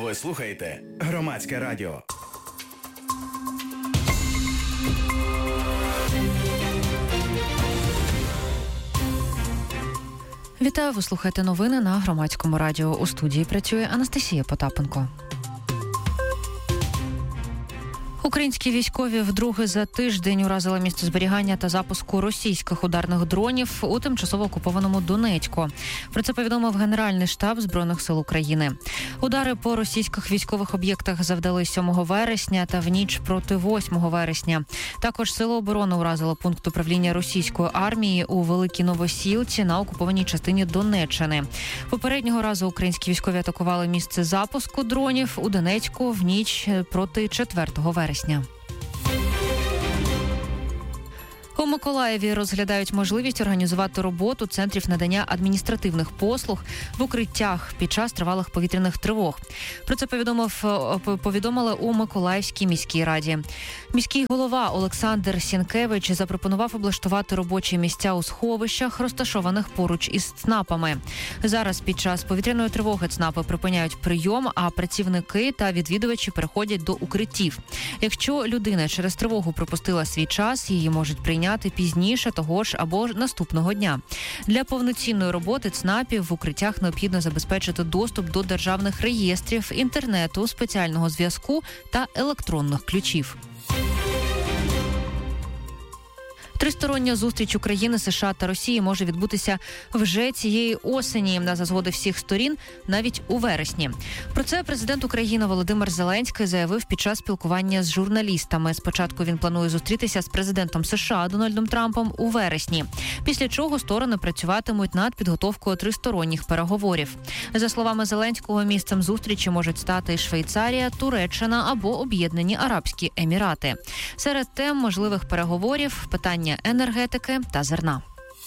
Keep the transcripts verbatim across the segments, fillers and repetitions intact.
Ви слухаєте Громадське радіо. Вітаю, ви слухаєте новини на Громадському радіо. У студії працює Анастасія Потапенко. Українські військові вдруге за тиждень уразили місце зберігання та запуску російських ударних дронів у тимчасово окупованому Донецьку. Про це повідомив Генеральний штаб Збройних сил України. Удари по російських військових об'єктах завдали сьомого вересня та в ніч проти восьмого вересня. Також Сили оборони уразили пункт управління російської армії у Великій Новосілці на окупованій частині Донеччини. Попереднього разу українські військові атакували місце запуску дронів у Донецьку в ніч проти четвертого вересня. У Миколаєві розглядають можливість організувати роботу центрів надання адміністративних послуг в укриттях під час тривалих повітряних тривог. Про це повідомив, повідомили у Миколаївській міській раді. Міський голова Олександр Сінкевич запропонував облаштувати робочі місця у сховищах, розташованих поруч із ЦНАПами. Зараз під час повітряної тривоги ЦНАПи припиняють прийом, а працівники та відвідувачі переходять до укриттів. Якщо людина через тривогу пропустила свій час, її можуть прийняти пізніше того ж або ж наступного дня. Для повноцінної роботи ЦНАПів в укриттях необхідно забезпечити доступ до державних реєстрів, інтернету, спеціального зв'язку та електронних ключів. Тристороння зустріч України, США та Росії може відбутися вже цієї осені за згоди всіх сторін, навіть у вересні. Про це президент України Володимир Зеленський заявив під час спілкування з журналістами. Спочатку він планує зустрітися з президентом США Дональдом Трампом у вересні, після чого сторони працюватимуть над підготовкою тристоронніх переговорів. За словами Зеленського, місцем зустрічі можуть стати Швейцарія, Туреччина або Об'єднані Арабські Емірати. Серед тем можливих переговорів – питання енергетики та зерна.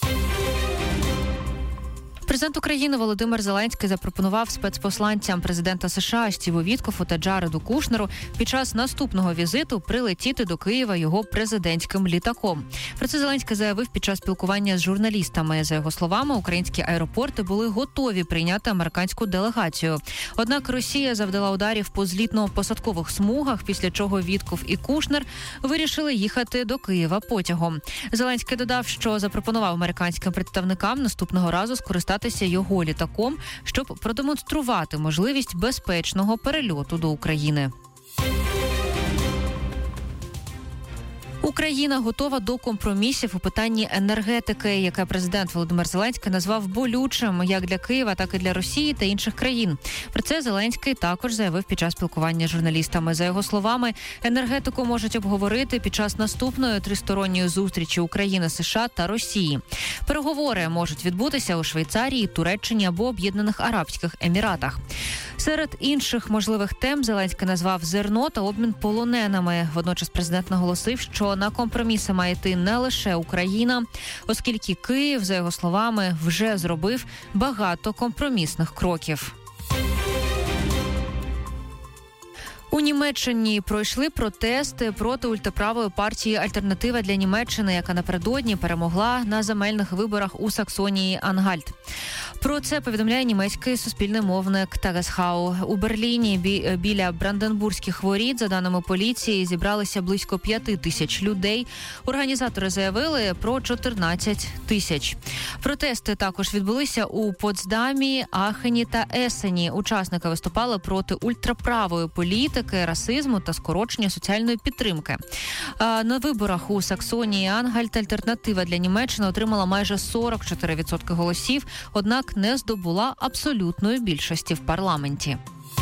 Президент України Володимир Зеленський запропонував спецпосланцям президента США Стіву Віткофу та Джареду Кушнеру під час наступного візиту прилетіти до Києва його президентським літаком. Про це Зеленський заявив під час спілкування з журналістами. За його словами, українські аеропорти були готові прийняти американську делегацію. Однак Росія завдала ударів по злітно-посадкових смугах, після чого Віткоф і Кушнер вирішили їхати до Києва потягом. Зеленський додав, що запропонував американським представникам наступного разу скористатися його літаком, щоб продемонструвати можливість безпечного перельоту до України. Україна готова до компромісів у питанні енергетики, яке президент Володимир Зеленський назвав болючим як для Києва, так і для Росії та інших країн. Про це Зеленський також заявив під час спілкування з журналістами. За його словами, енергетику можуть обговорити під час наступної тристоронньої зустрічі України, США та Росії. Переговори можуть відбутися у Швейцарії, Туреччині або Об'єднаних Арабських Еміратах. Серед інших можливих тем Зеленський назвав зерно та обмін полоненими. Водночас президент наголосив, що на компроміси має йти не лише Україна, оскільки Київ, за його словами, вже зробив багато компромісних кроків. У Німеччині пройшли протести проти ультраправої партії «Альтернатива для Німеччини», яка напередодні перемогла на земельних виборах у Саксонії-Ангальт. Про це повідомляє німецький суспільний мовник Тагесхау. У Берліні бі- біля Бранденбурзьких воріт, за даними поліції, зібралися близько п'яти тисяч людей. Організатори заявили про чотирнадцять тисяч. Протести також відбулися у Потсдамі, Ахені та Есені. Учасники виступали проти ультраправої політики, расизму та скорочення соціальної підтримки. На виборах у Саксонії-Ангальт «Альтернатива для Німеччини» отримала майже сорок чотири відсотки голосів, однак не здобула абсолютної більшості в парламенті.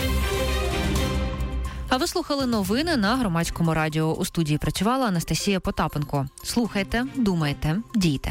А ви слухали новини на Громадському радіо. У студії працювала Анастасія Потапенко. Слухайте, думайте, дійте.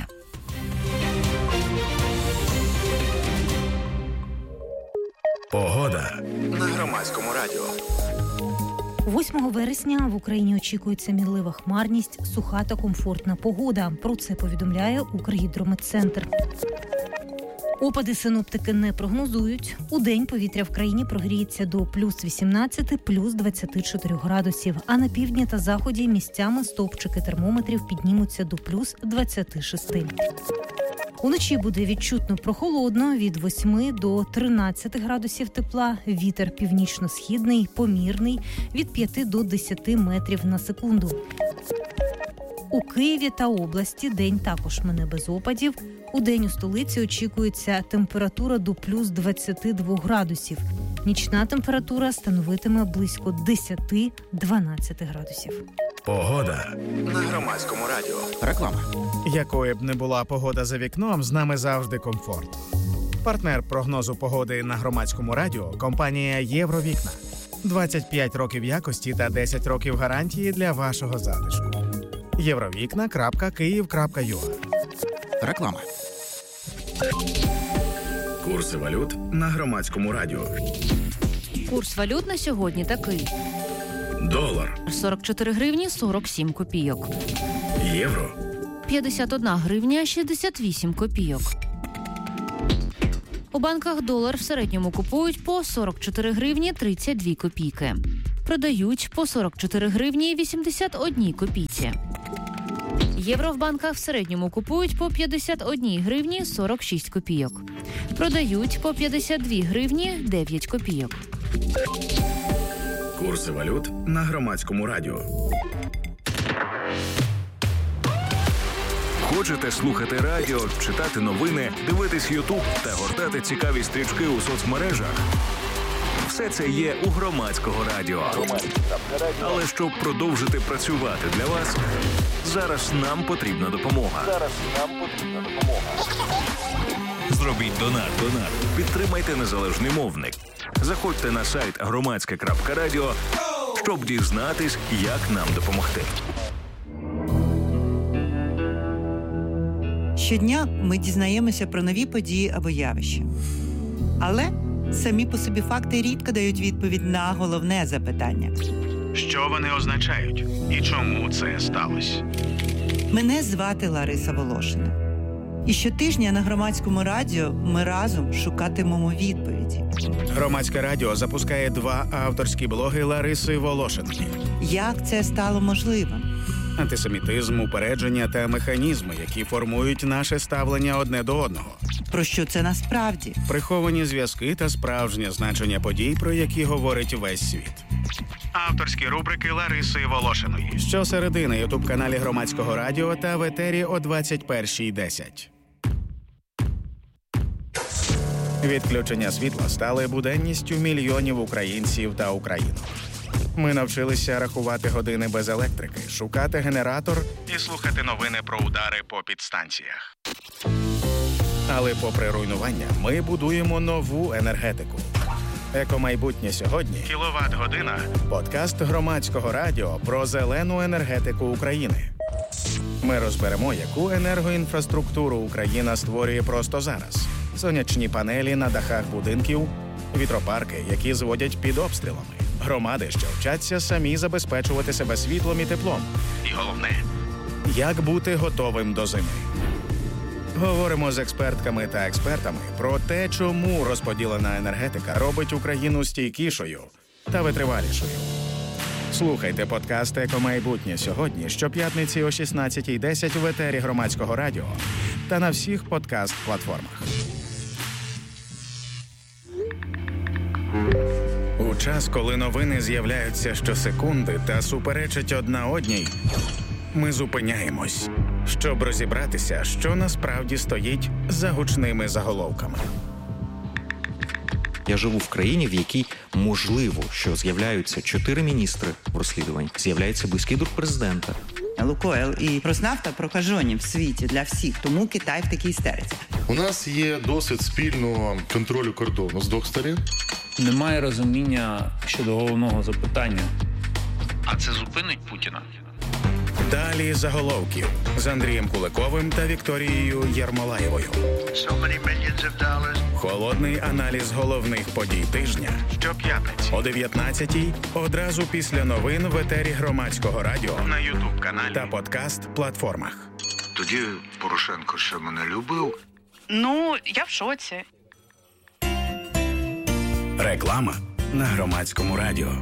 Погода на Громадському радіо. восьмого вересня в Україні очікується мінлива хмарність, суха та комфортна погода. Про це повідомляє Укргідрометцентр. Опади синоптики не прогнозують. Удень повітря в країні прогріється до плюс вісімнадцять, плюс двадцять чотири градусів, а на півдні та заході місцями стовпчики термометрів піднімуться до плюс двадцять шість. Уночі буде відчутно прохолодно від восьми до тринадцяти градусів тепла. Вітер північно-східний, помірний від п'яти до десяти метрів на секунду. У Києві та області день також мине без опадів. У день у столиці очікується температура до плюс двадцяти двох градусів. Нічна температура становитиме близько десяти-дванадцяти градусів. Погода на Громадському радіо. Реклама. Якою б не була погода за вікном, з нами завжди комфорт. Партнер прогнозу погоди на Громадському радіо – компанія «Євровікна». двадцять п'ять років якості та десять років гарантії для вашого затишку. євровікна крапка київ крапка ю а. Реклама. Курси валют на Громадському радіо. Курс валют на сьогодні такий. Долар. сорок чотири гривні сорок сім копійок. Євро. п'ятдесят одна гривня шістдесят вісім копійок. У банках долар в середньому купують по сорок чотири гривні тридцять дві копійки. Продають по сорок чотири гривні вісімдесят одні копійці. Євро в банках в середньому купують по п'ятдесят одні гривні сорок шість копійок. Продають по п'ятдесят дві гривні дев'ять копійок. Курси валют на Громадському радіо. Хочете слухати радіо, читати новини, дивитись Ютуб та гортати цікаві стрічки у соцмережах? Все це є у Громадського радіо. Але щоб продовжити працювати для вас, зараз нам потрібна допомога. Зараз нам потрібна допомога. Зробіть донат, донат. Підтримайте незалежний мовник. Заходьте на сайт громадське крапка радіо, щоб дізнатись, як нам допомогти. Щодня ми дізнаємося про нові події або явища. Але самі по собі факти рідко дають відповідь на головне запитання. Що вони означають? І чому це сталося? Мене звати Лариса Волошина. І щотижня на Громадському радіо ми разом шукатимемо відповіді. Громадське радіо запускає два авторські блоги Лариси Волошиної. Як це стало можливим? Антисемітизм, упередження та механізми, які формують наше ставлення одне до одного. Про що це насправді? Приховані зв'язки та справжнє значення подій, про які говорить весь світ. Авторські рубрики Лариси Волошиної. Щосереди на ютуб-каналі Громадського радіо та в етері о двадцять першій десять. Відключення світла стали буденністю мільйонів українців та українок. Ми навчилися рахувати години без електрики, шукати генератор і слухати новини про удари по підстанціях. Але попри руйнування, ми будуємо нову енергетику. Екомайбутнє сьогодні – кіловат-година – подкаст Громадського радіо про зелену енергетику України. Ми розберемо, яку енергоінфраструктуру Україна створює просто зараз. Сонячні панелі на дахах будинків, вітропарки, які зводять під обстрілами, громади, що вчаться самі забезпечувати себе світлом і теплом. І головне – як бути готовим до зими. Говоримо з експертками та експертами про те, чому розподілена енергетика робить Україну стійкішою та витривалішою. Слухайте подкаст «Екомайбутнє сьогодні» щоп'ятниці о шістнадцятій десять в етері Громадського радіо та на всіх подкаст-платформах. У час, коли новини з'являються щосекунди та суперечать одна одній, ми зупиняємось, щоб розібратися, що насправді стоїть за гучними заголовками. Я живу в країні, в якій можливо, що з'являються чотири міністри в розслідуванні, з'являється близький друг президента. Лукойл і Роснафта прокажені в світі для всіх, тому Китай в такій істериці. У нас є досвід спільного контролю кордону з двох сторін. Немає розуміння щодо головного запитання. А це зупинить Путіна? Далі заголовків з Андрієм Куликовим та Вікторією Єрмолаєвою. So Холодний аналіз головних подій тижня щоп'ятниці о дев'ятнадцятій одразу після новин в етері Громадського радіо на ютуб-каналі та подкаст-платформах. Тоді Порошенко ще мене любив. Ну, я в шоці. Реклама на Громадському радіо.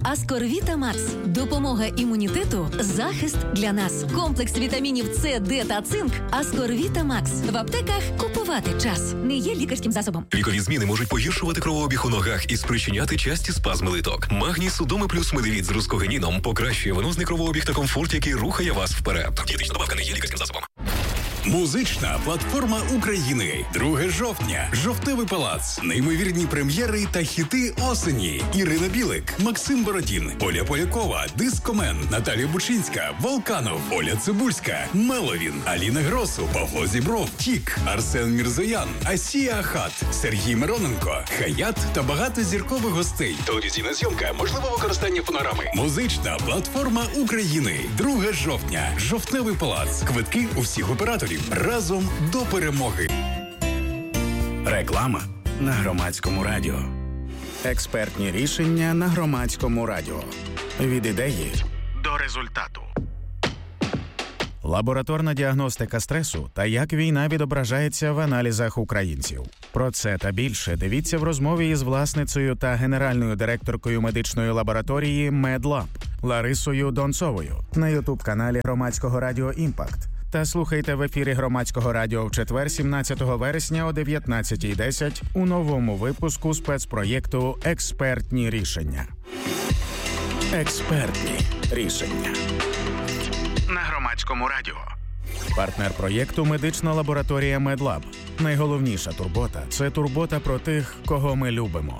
Аскорвіта Макс. Допомога імунітету, захист для нас. Комплекс вітамінів С, Д та цинк. Аскорвіта Макс. В аптеках купувати час. Не є лікарським засобом. Вікові зміни можуть погіршувати кровообіг у ногах і спричиняти часті спазми литок. Магній Судоми плюс Медивіт з рускогенીном покращує венозний кровообіг та комфорт, який рухає вас вперед. Дієтична добавка не є лікарським засобом. Музична платформа України. друге жовтня. Жовтневий палац. Неймовірні прем'єри та хіти осені. Ірина Білик, Максим Бородін, Оля Полякова, Дискомен, Наталія Бучинська, Волканов, Оля Цибульська, Меловін, Аліна Гросу, Павло Зібров, Тік, Арсен Мірзоян, Асія Ахат, Сергій Мироненко, Хаят та багато зіркових гостей. Телевізійна зйомка, можливо використання фонограми. Музична платформа України. друге жовтня. Жовтневий палац. Квитки у всіх операторів. Разом до перемоги. Реклама на Громадському радіо. Експертні рішення на Громадському радіо. Від ідеї до результату. Лабораторна діагностика стресу та як війна відображається в аналізах українців. Про це та більше дивіться в розмові із власницею та генеральною директоркою медичної лабораторії «Медлаб» Ларисою Донцовою на ютуб-каналі Громадського радіо «Імпакт». Та слухайте в ефірі Громадського радіо в четвер, сімнадцятого вересня о дев'ятнадцятій десять у новому випуску спецпроєкту «Експертні рішення». Експертні рішення. На Громадському радіо. Партнер проєкту – медична лабораторія «Медлаб». Найголовніша турбота – це турбота про тих, кого ми любимо.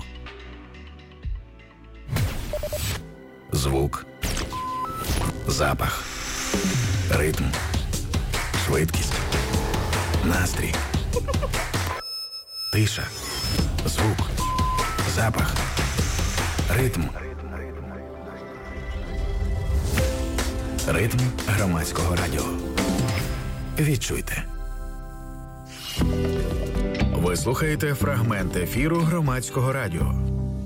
Звук. Запах. Ритм. Швидкість. Настрій. Тиша. Звук. Запах. Ритм. Ритм Громадського радіо. Відчуйте. Ви слухаєте фрагмент ефіру Громадського радіо.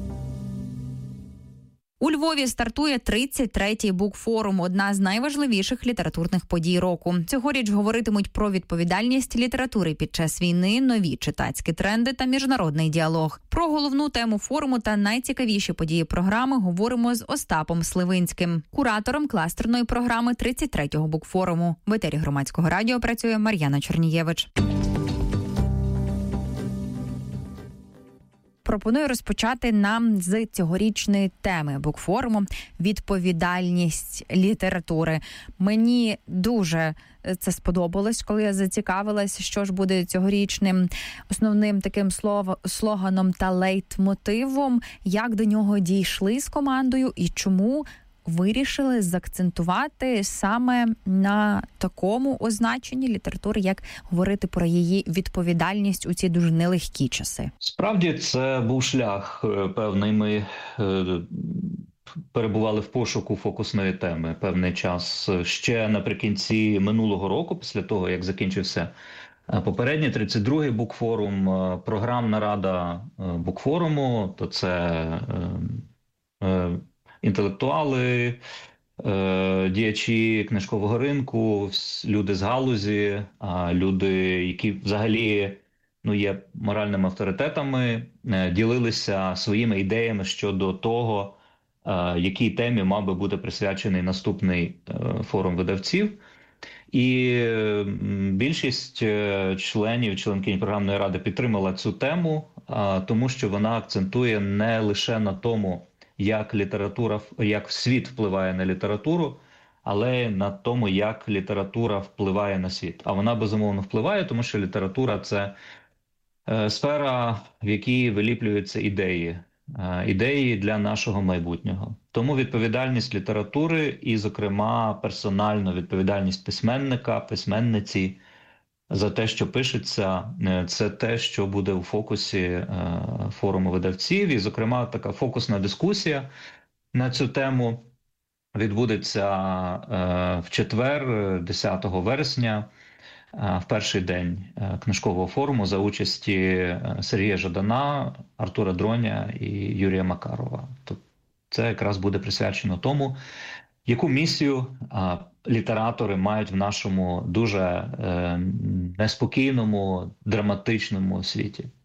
У Львові стартує тридцять третій букфорум – одна з найважливіших літературних подій року. Цьогоріч говоритимуть про відповідальність літератури під час війни, нові читацькі тренди та міжнародний діалог. Про головну тему форуму та найцікавіші події програми говоримо з Остапом Сливинським, куратором кластерної програми тридцять третього букфоруму. В етері Громадського радіо працює Мар'яна Чернієвич. Пропоную розпочати нам з цьогорічної теми букфоруму – відповідальність літератури. Мені дуже це сподобалось, коли я зацікавилась, що ж буде цьогорічним основним таким слоганом та лейтмотивом, як до нього дійшли з командою і чому вирішили заакцентувати саме на такому означенні літератури, як говорити про її відповідальність у ці дуже нелегкі часи. Справді, це був шлях певний. Ми перебували в пошуку фокусної теми певний час. Ще наприкінці минулого року, після того, як закінчився попередній тридцять другий букфорум, програмна рада букфоруму, то це інтелектуали, діячі книжкового ринку, люди з галузі, люди, які взагалі ну, є моральними авторитетами, ділилися своїми ідеями щодо того, якій темі мав би бути присвячений наступний форум видавців. І більшість членів, членкинь програмної ради підтримала цю тему, тому що вона акцентує не лише на тому, як література, як світ впливає на літературу, але на тому, як література впливає на світ. А вона, безумовно, впливає, тому що література – це сфера, в якій виліплюються ідеї, ідеї для нашого майбутнього. Тому відповідальність літератури і, зокрема, персональна відповідальність письменника, письменниці за те, що пишеться, це те, що буде у фокусі форуму видавців. І, зокрема, така фокусна дискусія на цю тему відбудеться в четвер, десятого вересня, в перший день книжкового форуму за участі Сергія Жадана, Артура Дроня і Юрія Макарова. Це якраз буде присвячено тому, яку місію а, літератори мають в нашому дуже е, неспокійному, драматичному світі.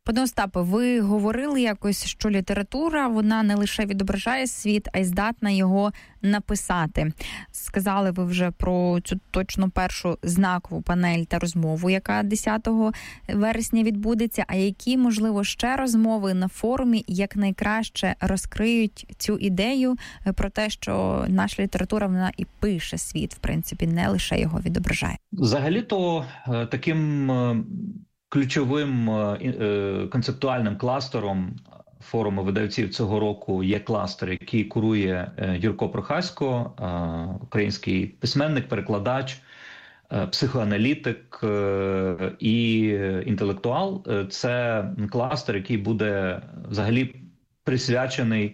Пане Остапе, ви говорили якось, що література, вона не лише відображає світ, а й здатна його написати. Сказали ви вже про цю точно першу знакову панель та розмову, яка десятого вересня відбудеться. А які, можливо, ще розмови на форумі якнайкраще розкриють цю ідею про те, що наша література, вона і пише світ, в принципі, не лише його відображає? Взагалі-то таким ключовим концептуальним кластером форуму видавців цього року є кластер, який курує Юрко Прохасько, український письменник, перекладач, психоаналітик і інтелектуал. Це кластер, який буде взагалі присвячений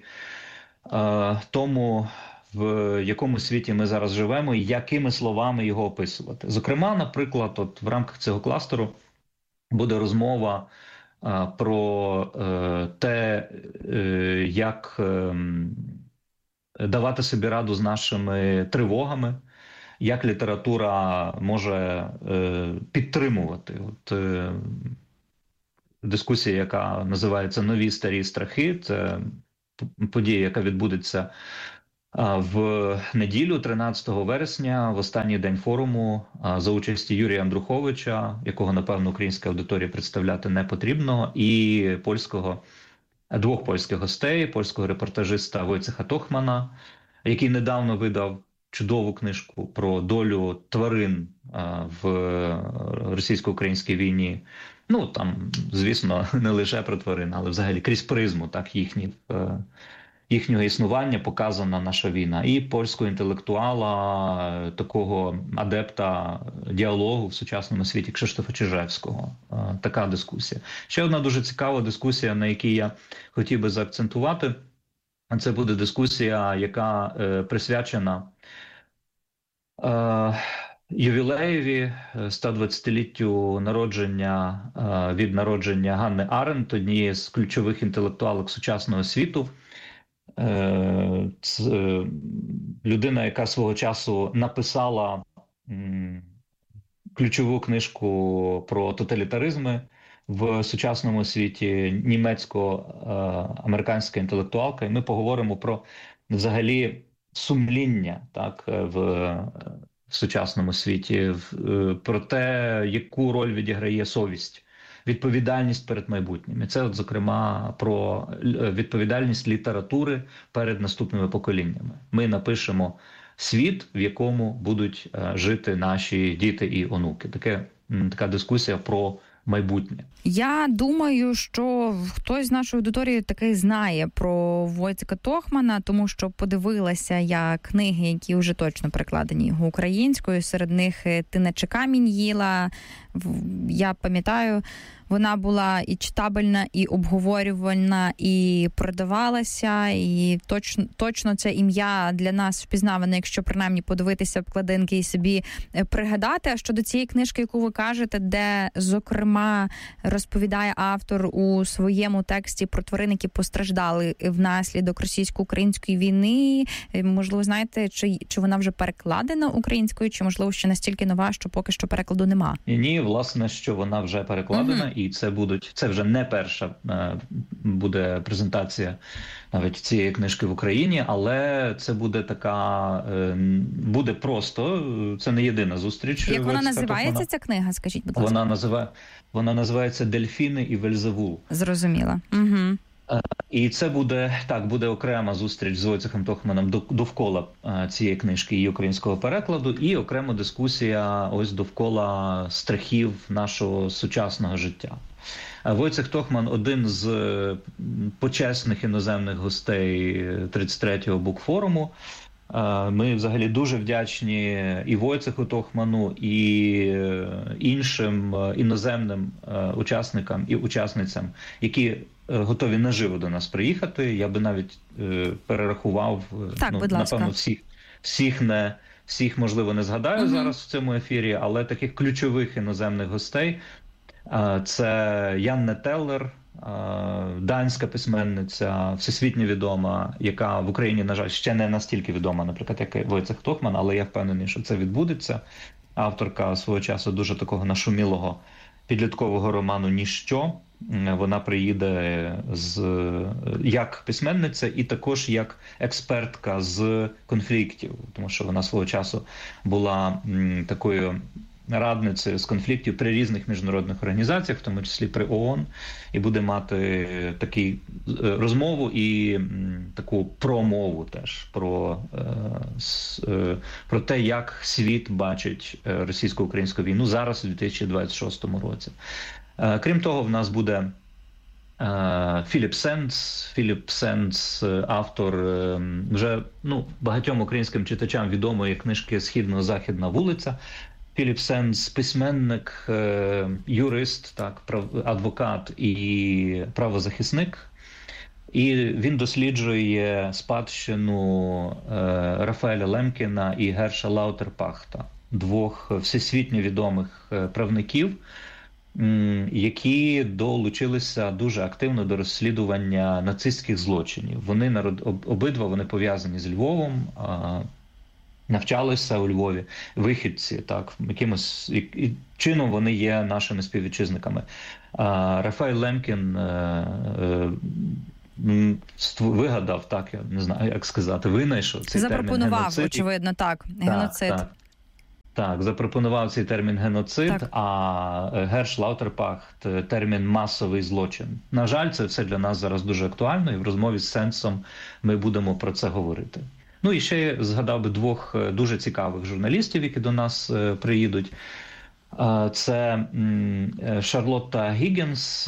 тому, в якому світі ми зараз живемо і якими словами його описувати. Зокрема, наприклад, от в рамках цього кластеру буде розмова а, про е, те, е, як е, давати собі раду з нашими тривогами, як література може е, підтримувати. От, е, дискусія, яка називається «Нові старі страхи», це подія, яка відбудеться в неділю, тринадцятого вересня, в останній день форуму, за участі Юрія Андруховича, якого, напевно, українська аудиторія представляти не потрібно, і польського, двох польських гостей, польського репортажиста Войцеха Тохмана, який недавно видав чудову книжку про долю тварин в російсько-українській війні. Ну, там, звісно, не лише про тварин, але взагалі крізь призму, так, їхні їхнього існування показана наша війна. І польського інтелектуала, такого адепта діалогу в сучасному світі Кшиштофа Чижевського. Така дискусія. Ще одна дуже цікава дискусія, на якій я хотів би заакцентувати. Це буде дискусія, яка присвячена ювілеєві, сто двадцятиліттю народження, від народження Ганни Аренд, однієї з ключових інтелектуалок сучасного світу. Це людина, яка свого часу написала ключову книжку про тоталітаризми в сучасному світі, німецько-американська інтелектуалка. І ми поговоримо про взагалі сумління, так, в, в сучасному світі, про те, яку роль відіграє совість, відповідальність перед майбутнім. І це, от, зокрема, про відповідальність літератури перед наступними поколіннями. Ми напишемо світ, в якому будуть жити наші діти і онуки. Таке, така дискусія про майбутнє. Я думаю, що хтось з нашої аудиторії таки знає про Войцеха Тохмана, тому що подивилася я книги, які вже точно перекладені його українською. Серед них «Ти наче камінь їла». Я пам'ятаю, вона була і читабельна, і обговорювальна, і продавалася, і точно, точно це ім'я для нас впізнаване, якщо принаймні подивитися обкладинки і собі пригадати. А щодо цієї книжки, яку ви кажете, де, зокрема, розповідає автор у своєму тексті про тварин, які постраждали внаслідок російсько-української війни, можливо, знаєте, чи, чи вона вже перекладена українською, чи, можливо, ще настільки нова, що поки що перекладу нема? Ні, власне, що вона вже перекладена, mm-hmm. і це будуть, це вже не перша е, буде презентація навіть цієї книжки в Україні, але це буде така, е, буде просто, це не єдина зустріч. Як вона називається, вона, ця книга, скажіть, будь ласка? Вона, називає, вона називається «Дельфіни і Вельзевул». Зрозуміла. Угу. І це буде, так, буде окрема зустріч з Войцехом Тохманом довкола цієї книжки і українського перекладу, і окрема дискусія ось довкола страхів нашого сучасного життя. Войцех Тохман – один з почесних іноземних гостей тридцять третього букфоруму. Ми взагалі дуже вдячні і Войцеху Тохману, і іншим іноземним учасникам і учасницям, які готові наживо до нас приїхати. Я би навіть е, перерахував, так, ну, будь ласка. напевно, всіх, всіх, не, всіх, можливо, не згадаю угу. зараз в цьому ефірі, але таких ключових іноземних гостей е, це Янне Теллер, е, данська письменниця, всесвітньо відома, яка в Україні, на жаль, ще не настільки відома, наприклад, як Войцех Тохман, але я впевнений, що це відбудеться. Авторка свого часу дуже такого нашумілого підліткового роману «Ніщо». Вона приїде з, як письменниця і також як експертка з конфліктів, тому що вона свого часу була м, такою радницею з конфліктів при різних міжнародних організаціях, в тому числі при ООН, і буде мати такі розмову і м, таку промову теж про, е, с, е, про те, як світ бачить російсько-українську війну зараз у дві тисячі двадцять шостому році. Крім того, в нас буде Філіп Сенц. Філіп Сенц, автор вже ну, багатьом українським читачам відомої книжки «Східно-західна вулиця». Філіп Сенц – письменник, юрист, так, адвокат і правозахисник. І він досліджує спадщину Рафаеля Лемкіна і Герша Лаутерпахта, двох всесвітньо відомих правників, які долучилися дуже активно до розслідування нацистських злочинів. Вони народ... обидва вони пов'язані з Львовом, навчалися у Львові, вихідці, так, якимось і чином вони є нашими співвітчизниками. Рафаель Лемкін вигадав, так, я не знаю, як сказати, винайшов цей термін геноцид. Запропонував, очевидно, так, геноцид. Так, так. Так, запропонував цей термін геноцид, так. А Герш Лаутерпахт – термін масовий злочин. На жаль, це все для нас зараз дуже актуально, і в розмові з Сенсом ми будемо про це говорити. Ну і ще я згадав би двох дуже цікавих журналістів, які до нас приїдуть. Це Шарлотта Гіггінс,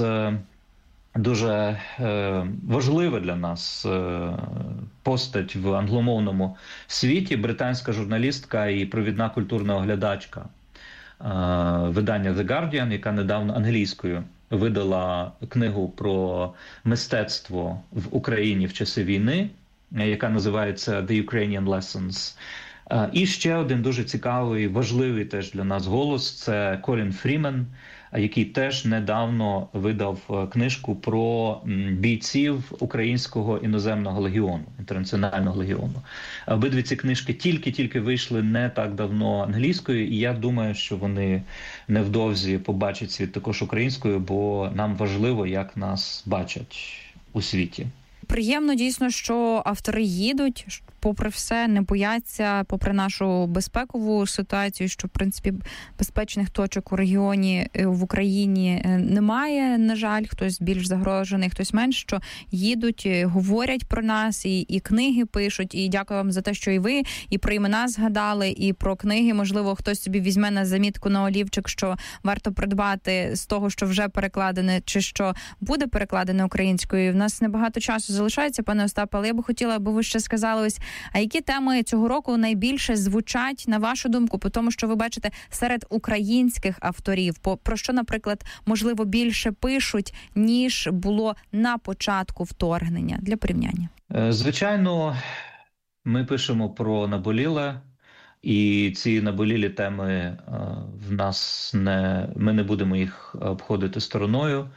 дуже е, важлива для нас е, постать в англомовному світі, британська журналістка і провідна культурна оглядачка е, видання The Guardian, яка недавно англійською видала книгу про мистецтво в Україні в часи війни, яка називається The Ukrainian Lessons. Е, і ще один дуже цікавий, важливий теж для нас голос – це Колін Фрімен, який теж недавно видав книжку про бійців Українського іноземного легіону, інтернаціонального легіону. Обидві ці книжки тільки-тільки вийшли не так давно англійською, і я думаю, що вони невдовзі побачать світ також українською, бо нам важливо, як нас бачать у світі. Приємно дійсно, що автори їдуть, попри все, не бояться, попри нашу безпекову ситуацію, що, в принципі, безпечних точок у регіоні в Україні немає, на жаль, хтось більш загрожений, хтось менш, що їдуть, говорять про нас, і, і книги пишуть, і дякую вам за те, що і ви, і про імена згадали, і про книги, можливо, хтось собі візьме на замітку на олівчик, що варто придбати з того, що вже перекладене, чи що буде перекладене українською. В нас небагато часу залишається, пане Остапе, але я би хотіла, аби ви ще сказали ось, а які теми цього року найбільше звучать, на вашу думку, по тому, що ви бачите серед українських авторів? По, про що, наприклад, можливо, більше пишуть, ніж було на початку вторгнення, для порівняння? Звичайно, ми пишемо про наболіле, і ці наболілі теми в нас не, ми не будемо їх обходити стороною.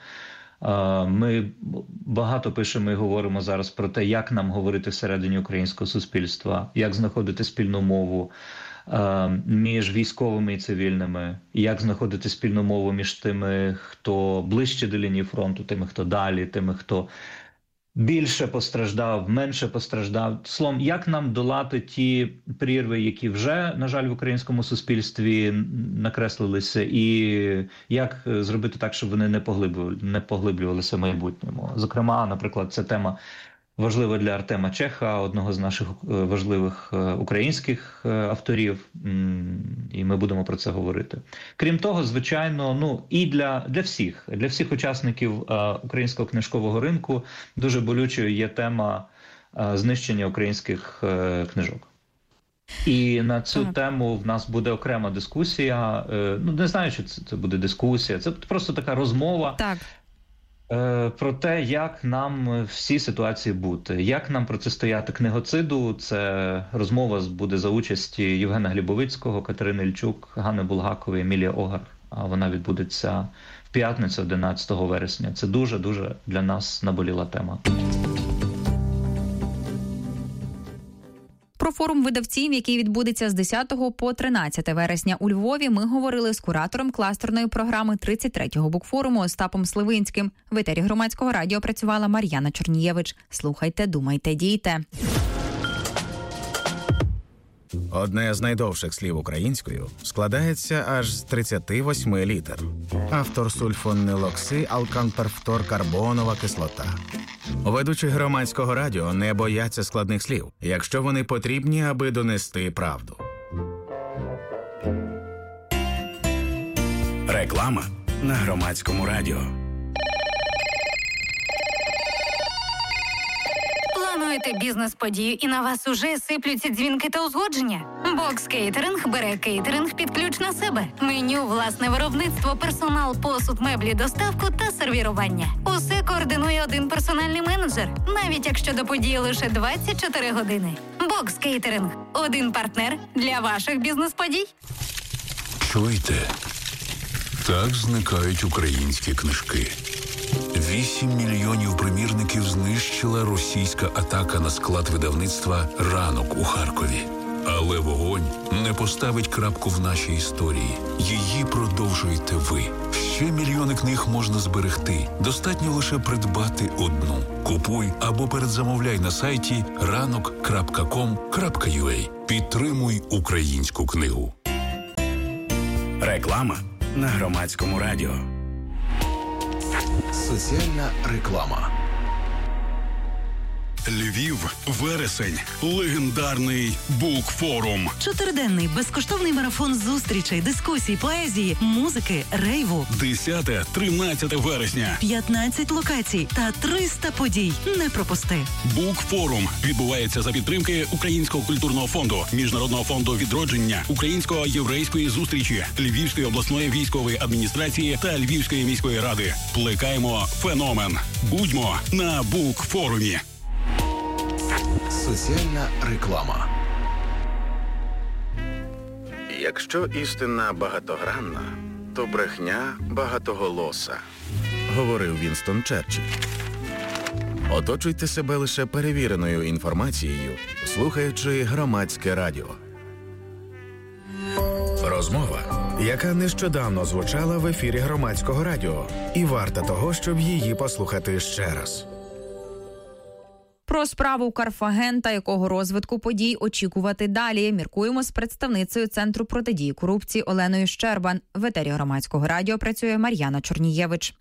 Ми багато пишемо і говоримо зараз про те, як нам говорити всередині українського суспільства, як знаходити спільну мову між військовими і цивільними, як знаходити спільну мову між тими, хто ближче до лінії фронту, тими, хто далі, тими, хто більше постраждав, менше постраждав. Словом, як нам долати ті прірви, які вже, на жаль, в українському суспільстві накреслилися, і як зробити так, щоб вони не поглиблювалися, не поглиблювалися в майбутньому. Зокрема, наприклад, це тема важлива для Артема Чеха, одного з наших важливих українських авторів, і ми будемо про це говорити. Крім того, звичайно, ну і для, для всіх, для всіх учасників українського книжкового ринку дуже болючою є тема знищення українських книжок. І на цю ага. тему в нас буде окрема дискусія. Ну, не знаю, чи це, це буде дискусія, це просто така розмова. Так. Про те, як нам в цій ситуації бути, як нам протистояти книгоциду. Це розмова буде за участі Євгена Глібовицького, Катерини Ільчук, Ганни Булгакової, Емілії Огар. А вона відбудеться в п'ятницю, одинадцятого вересня. Це дуже-дуже для нас наболіла тема. Про форум видавців, який відбудеться з десятого по тринадцяте вересня у Львові, ми говорили з куратором кластерної програми тридцять третього букфоруму Остапом Сливинським. В етері Громадського радіо працювала Мар'яна Чорнієвич. Слухайте, думайте, дійте. Одне з найдовших слів українською складається аж з тридцяти восьми літер. Автор сульфонилокси алканперфторкарбонова кислота. Ведучі Громадського радіо не бояться складних слів, якщо вони потрібні, аби донести правду. Реклама на Громадському радіо. Плануєте бізнес-подію і на вас уже сиплються дзвінки та узгодження? Бокс Кейтеринг бере кейтеринг під ключ на себе. Меню, власне виробництво, персонал, посуд, меблі, доставку та сервірування. Усе координує один персональний менеджер, навіть якщо до події лише двадцять чотири години. Бокс Кейтеринг – один партнер для ваших бізнес-подій. Чуєте? Так зникають українські книжки. Вісім мільйонів примірників знищила російська атака на склад видавництва «Ранок» у Харкові. Але вогонь не поставить крапку в нашій історії. Її продовжуєте ви. Ще мільйони книг можна зберегти. Достатньо лише придбати одну. Купуй або передзамовляй на сайті ранок крапка ком крапка ю а. Підтримуй українську книгу. Реклама на Громадському радіо. Соціальна реклама. Львів, вересень, легендарний букфорум. Чотириденний безкоштовний марафон зустрічей, дискусій, поезії, музики, рейву. десяте-тринадцяте вересня. п'ятнадцять локацій та триста подій. Не пропусти. Букфорум відбувається за підтримки Українського культурного фонду, Міжнародного фонду відродження, Українсько-єврейської зустрічі, Львівської обласної військової адміністрації та Львівської міської ради. Плекаємо феномен. Будьмо на букфорумі. Соціальна реклама. Якщо істина багатогранна, то брехня багатоголоса, говорив Вінстон Черчилль. Оточуйте себе лише перевіреною інформацією, слухаючи Громадське радіо. Розмова, яка нещодавно звучала в ефірі Громадського радіо, і варта того, щоб її послухати ще раз. Про справу Карфаген та якого розвитку подій очікувати далі. Міркуємо з представницею Центру протидії корупції Оленою Щербан. В етері Громадського радіо працює Мар'яна Чорнієвич.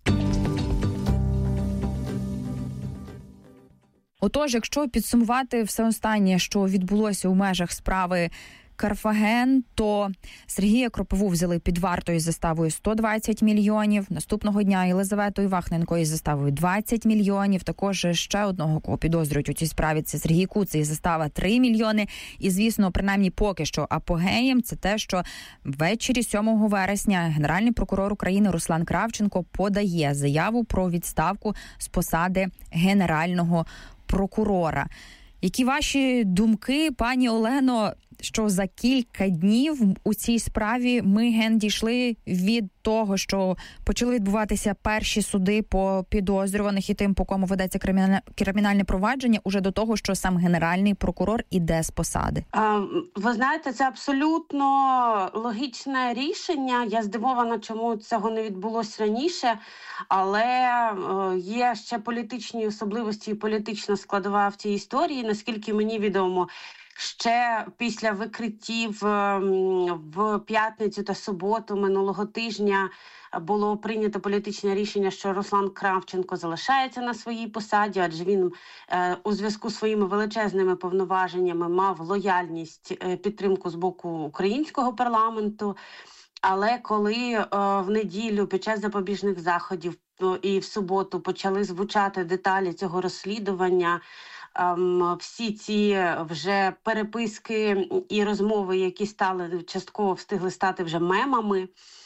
Отож, якщо підсумувати все останнє, що відбулося у межах справи Карфаген, то Сергія Кропову взяли під варту із заставою сто двадцять мільйонів. Наступного дня Єлизавету Івахненко із заставою двадцять мільйонів. Також ще одного, кого підозрюють у цій справі, це Сергій Куц, із застава три мільйони. І, звісно, принаймні поки що апогеєм це те, що ввечері сьомого вересня Генеральний прокурор України Руслан Кравченко подає заяву про відставку з посади Генерального прокурора. Які ваші думки, пані Олено, що за кілька днів у цій справі ми, ген, дійшли від того, що почали відбуватися перші суди по підозрюваних і тим, по кому ведеться кримінальне, кримінальне провадження, уже до того, що сам Генеральний прокурор іде з посади? Ви знаєте, це абсолютно логічне рішення. Я здивована, чому цього не відбулося раніше, але є ще політичні особливості і політична складова в цій історії. Наскільки мені відомо, ще після викриттів в п'ятницю та суботу минулого тижня було прийнято політичне рішення, що Руслан Кравченко залишається на своїй посаді, адже він у зв'язку з своїми величезними повноваженнями мав лояльність, підтримку з боку українського парламенту. Але коли в неділю під час запобіжних заходів і в суботу почали звучати деталі цього розслідування, всі ці вже переписки і розмови, які стали частково встигли стати вже мемами,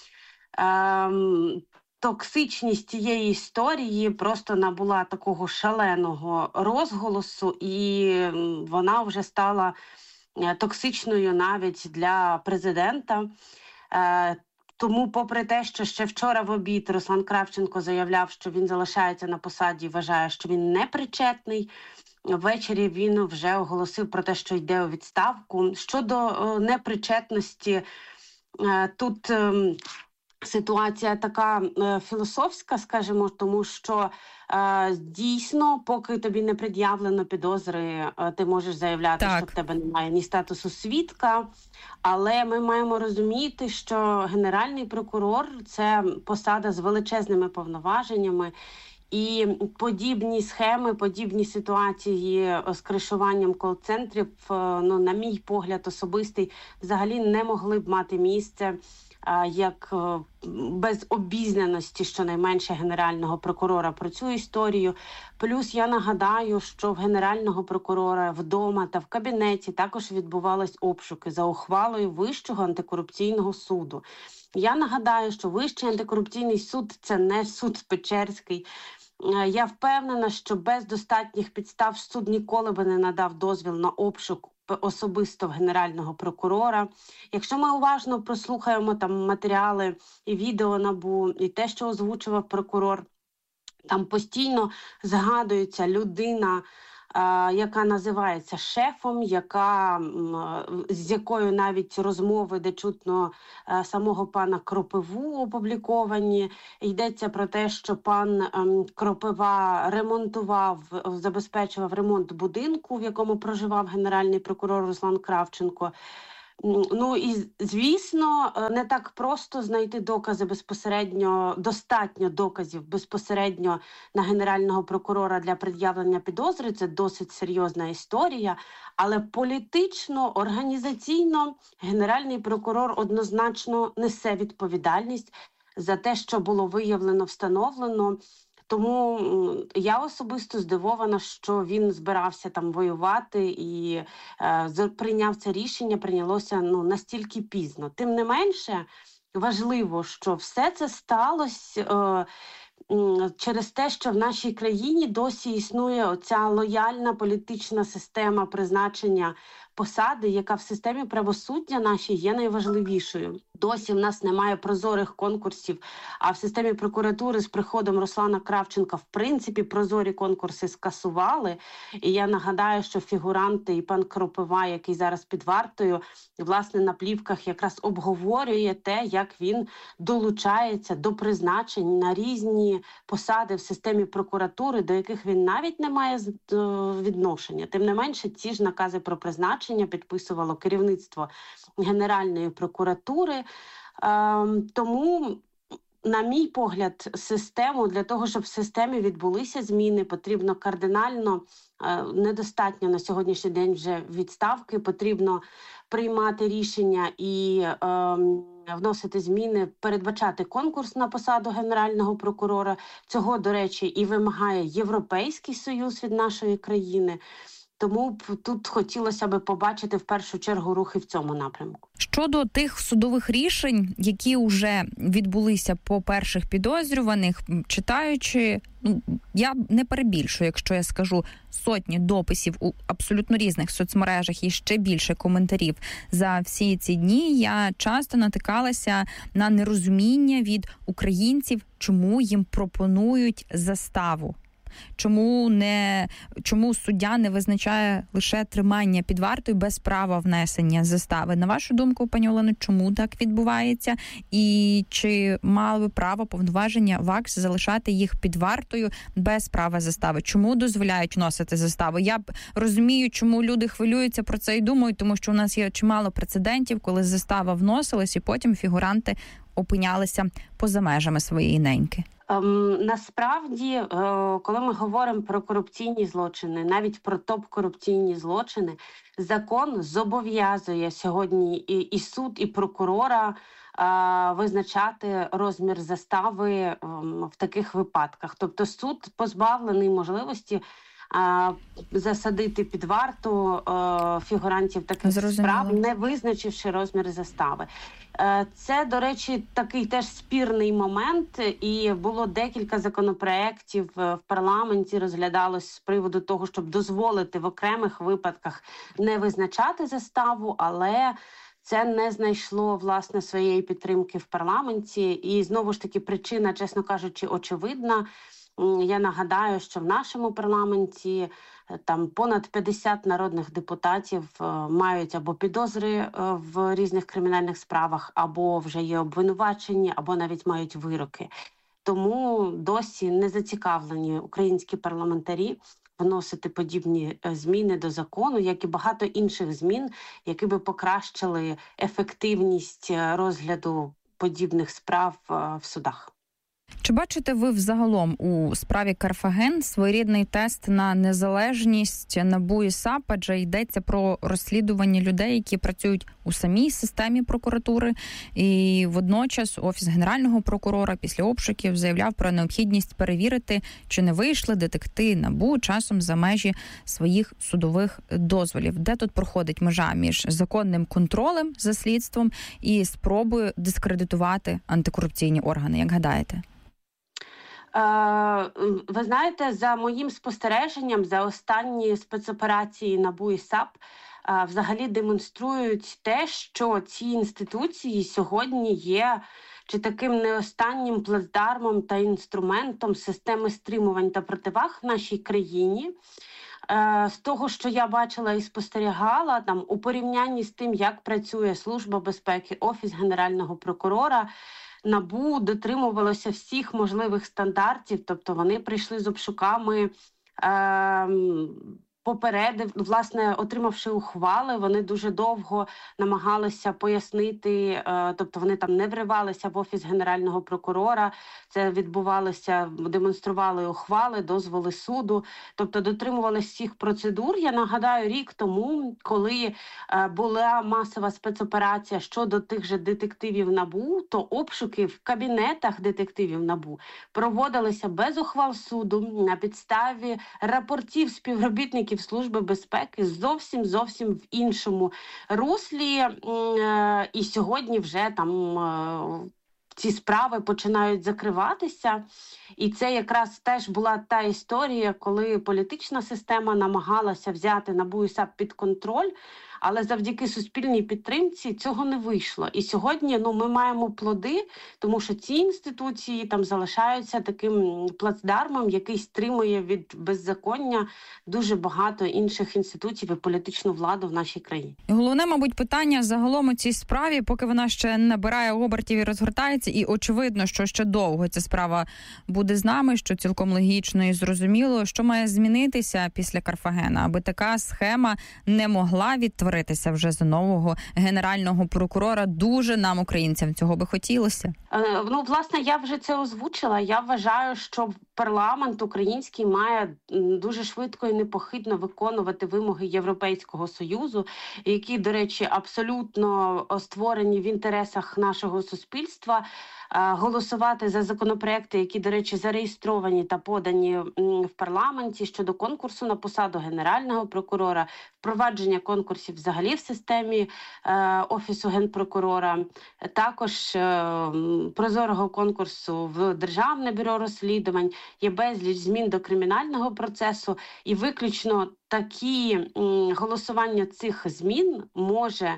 токсичність цієї історії просто набула такого шаленого розголосу, і вона вже стала токсичною навіть для президента. Тому, попри те, що ще вчора в обід Руслан Кравченко заявляв, що він залишається на посаді, вважає, що він не причетний, ввечері він вже оголосив про те, що йде у відставку. Щодо е, непричетності, е, тут е, ситуація така е, філософська, скажімо, тому що е, дійсно, поки тобі не пред'явлено підозри, е, ти можеш заявляти, так, що в тебе немає ні статусу свідка, але ми маємо розуміти, що генеральний прокурор – це посада з величезними повноваженнями, і подібні схеми, подібні ситуації з кришуванням кол-центрів, ну, на мій погляд особистий, взагалі не могли б мати місце як без обізнаності, щонайменше, генерального прокурора про цю історію. Плюс я нагадаю, що в генерального прокурора вдома та в кабінеті також відбувались обшуки за ухвалою Вищого антикорупційного суду. Я нагадаю, що Вищий антикорупційний суд – це не суд Печерський. Я впевнена, що без достатніх підстав суд ніколи би не надав дозвіл на обшук особисто в генерального прокурора. Якщо ми уважно прослухаємо там матеріали і відео НАБУ, і те, що озвучував прокурор, там постійно згадується людина, яка називається шефом, яка, з якою навіть розмови, де чутно самого пана Кропиву опубліковані. Йдеться про те, що пан Кропива ремонтував, забезпечував ремонт будинку, в якому проживав генеральний прокурор Руслан Кравченко. Ну і, звісно, не так просто знайти докази безпосередньо, достатньо доказів безпосередньо на генерального прокурора для пред'явлення підозри. Це досить серйозна історія, але політично, організаційно генеральний прокурор однозначно несе відповідальність за те, що було виявлено, встановлено. Тому я особисто здивована, що він збирався там воювати і е, прийняв це рішення, прийнялося ну, настільки пізно. Тим не менше, важливо, що все це сталося е, через те, що в нашій країні досі існує оця лояльна політична система призначення посади, яка в системі правосуддя нашій є найважливішою. Досі в нас немає прозорих конкурсів, а в системі прокуратури з приходом Руслана Кравченка в принципі прозорі конкурси скасували. І я нагадаю, що фігуранти і пан Кропива, який зараз під вартою, власне на плівках якраз обговорює те, як він долучається до призначень на різні посади в системі прокуратури, до яких він навіть не має відношення. Тим не менше, ці ж накази про призначення підписувало керівництво Генеральної прокуратури. Тому, на мій погляд, систему, для того, щоб в системі відбулися зміни, потрібно кардинально, недостатньо на сьогоднішній день вже відставки, потрібно приймати рішення і е, вносити зміни, передбачати конкурс на посаду Генерального прокурора. Цього, до речі, і вимагає Європейський Союз від нашої країни. Тому тут хотілося би побачити в першу чергу рухи в цьому напрямку. Щодо тих судових рішень, які вже відбулися по перших підозрюваних, читаючи, ну, я не перебільшую, якщо я скажу сотні дописів у абсолютно різних соцмережах і ще більше коментарів за всі ці дні, я часто натикалася на нерозуміння від українців, чому їм пропонують заставу. Чому не чому суддя не визначає лише тримання під вартою без права внесення застави? На вашу думку, пані Олено, чому так відбувається? І чи мало би право повноваження ВАКС залишати їх під вартою без права застави? Чому дозволяють вносити заставу? Я б розумію, чому люди хвилюються про це і думають, тому що у нас є чимало прецедентів, коли застава вносилась і потім фігуранти опинялися поза межами своєї неньки. Ем, насправді, е, коли ми говоримо про корупційні злочини, навіть про топ-корупційні злочини, закон зобов'язує сьогодні і, і суд, і прокурора е, визначати розмір застави е, в таких випадках. Тобто суд позбавлений можливості засадити під варту е, фігурантів таких Зрозуміло. справ, не визначивши розмір застави. Е, це, до речі, такий теж спірний момент, і було декілька законопроєктів в парламенті, розглядалось з приводу того, щоб дозволити в окремих випадках не визначати заставу, але Це не знайшло, власне, своєї підтримки в парламенті. І, знову ж таки, причина, чесно кажучи, очевидна. Я нагадаю, що в нашому парламенті там понад п'ятдесят народних депутатів мають або підозри в різних кримінальних справах, або вже є обвинувачені, або навіть мають вироки. Тому досі не зацікавлені українські парламентарі вносити подібні зміни до закону, як і багато інших змін, які би покращили ефективність розгляду подібних справ в судах. Чи бачите ви взагалом у справі Карфаген своєрідний тест на незалежність НАБУ і САП, адже йдеться про розслідування людей, які працюють у самій системі прокуратури, і водночас Офіс Генерального прокурора після обшуків заявляв про необхідність перевірити, чи не вийшли детективи НАБУ часом за межі своїх судових дозволів. Де тут проходить межа між законним контролем за слідством і спробою дискредитувати антикорупційні органи, як гадаєте? Ви знаєте, за моїм спостереженням, за останні спецоперації НАБУ і САП взагалі демонструють те, що ці інституції сьогодні є чи таким не останнім плацдармом та інструментом системи стримувань та противаг в нашій країні. З того, що я бачила і спостерігала, там у порівнянні з тим, як працює Служба безпеки, Офіс Генерального прокурора, НАБУ дотримувалося всіх можливих стандартів, тобто вони прийшли з обшуками, е, попередив, власне, отримавши ухвали, вони дуже довго намагалися пояснити, е, тобто вони там не вривалися в Офіс Генерального прокурора, це відбувалося, демонстрували ухвали, дозволи суду, тобто дотримувалися всіх процедур. Я нагадаю, рік тому, коли е, була масова спецоперація щодо тих же детективів НАБУ, то обшуки в кабінетах детективів НАБУ проводилися без ухвал суду, на підставі рапортів співробітників Служби безпеки, зовсім-зовсім в іншому руслі. І сьогодні вже там ці справи починають закриватися. І це якраз теж була та історія, коли політична система намагалася взяти НАБУ і САП під контроль, але завдяки суспільній підтримці цього не вийшло. І сьогодні ну, ми маємо плоди, тому що ці інституції там залишаються таким плацдармом, який стримує від беззаконня дуже багато інших інституцій і політичну владу в нашій країні. Головне, мабуть, питання загалом у цій справі, поки вона ще набирає обертів і розгортається, і очевидно, що ще довго ця справа буде з нами, що цілком логічно і зрозуміло, що має змінитися після Карфагена, аби така схема не могла відтворитися вже за нового генерального прокурора. Дуже нам, українцям, цього би хотілося. Е, ну, власне, я вже це озвучила. Я вважаю, що парламент український має дуже швидко і непохитно виконувати вимоги Європейського Союзу, які, до речі, абсолютно створені в інтересах нашого суспільства, голосувати за законопроекти, які, до речі, зареєстровані та подані в парламенті щодо конкурсу на посаду Генерального прокурора, впровадження конкурсів взагалі в системі е, Офісу Генпрокурора, також е, прозорого конкурсу в Державне бюро розслідувань, є безліч змін до кримінального процесу, і виключно такі м, голосування цих змін може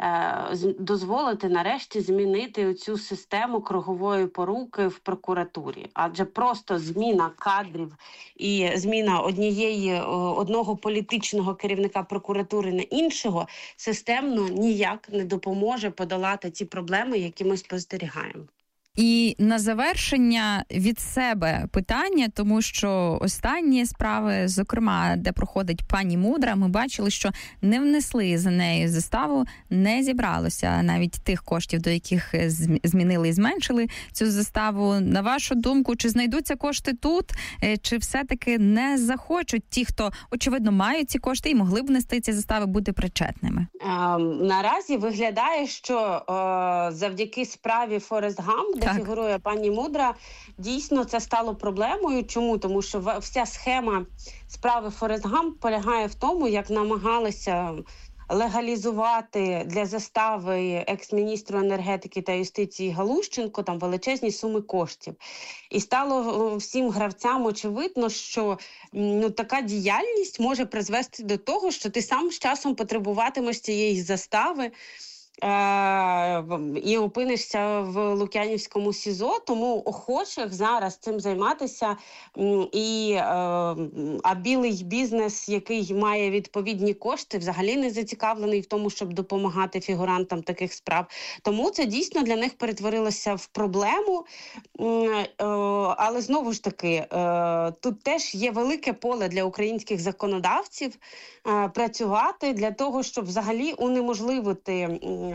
дозволити нарешті змінити цю систему кругової поруки в прокуратурі. Адже просто зміна кадрів і зміна однієї, одного політичного керівника прокуратури на іншого системно ніяк не допоможе подолати ті проблеми, які ми спостерігаємо. І на завершення від себе питання, тому що останні справи, зокрема, де проходить пані Мудра, ми бачили, що не внесли за нею заставу, не зібралося навіть тих коштів, до яких змінили і зменшили цю заставу. На вашу думку, чи знайдуться кошти тут, чи все-таки не захочуть ті, хто, очевидно, мають ці кошти і могли б внести ці застави, бути причетними? А, наразі виглядає, що е, завдяки справі Форест Гамп, де фігурує пані Мудра, дійсно це стало проблемою. Чому? Тому що вся схема справи Форест Гамп полягає в тому, як намагалися легалізувати для застави екс-міністру енергетики та юстиції Галущенко там величезні суми коштів. І стало всім гравцям очевидно, що ну, така діяльність може призвести до того, що ти сам з часом потребуватимеш цієї застави, і опинишся в Лук'янівському СІЗО, тому охочих зараз цим займатися, і, а білий бізнес, який має відповідні кошти, взагалі не зацікавлений в тому, щоб допомагати фігурантам таких справ. Тому це дійсно для них перетворилося в проблему, але знову ж таки, тут теж є велике поле для українських законодавців працювати для того, щоб взагалі унеможливити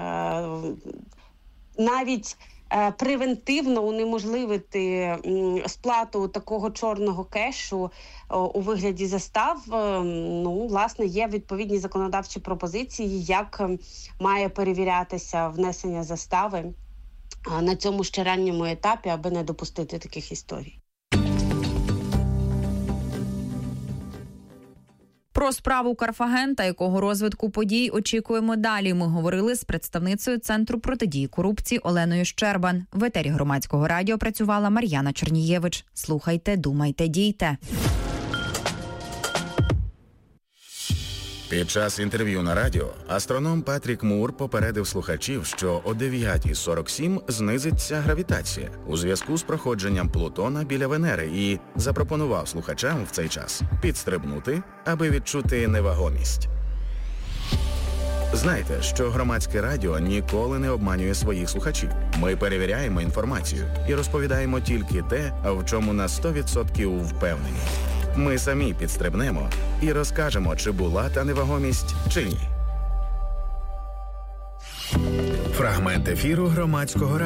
навіть превентивно унеможливити сплату такого чорного кешу у вигляді застав. Ну, власне, є відповідні законодавчі пропозиції, як має перевірятися внесення застави на цьому ще ранньому етапі, аби не допустити таких історій. Про справу Карфаген та якого розвитку подій очікуємо далі. Ми говорили з представницею Центру протидії корупції Оленою Щербан. В етері Громадського радіо працювала Мар'яна Чернієвич. Слухайте, думайте, дійте. Під час інтерв'ю на радіо астроном Патрік Мур попередив слухачів, що о дев'ята сорок сім знизиться гравітація у зв'язку з проходженням Плутона біля Венери і запропонував слухачам в цей час підстрибнути, аби відчути невагомість. Знайте, що Громадське радіо ніколи не обманює своїх слухачів. Ми перевіряємо інформацію і розповідаємо тільки те, в чому на сто відсотків впевнені. Ми самі підстрибнемо і розкажемо, чи була та невагомість, чи ні. Фрагмент ефіру Громадського радіо.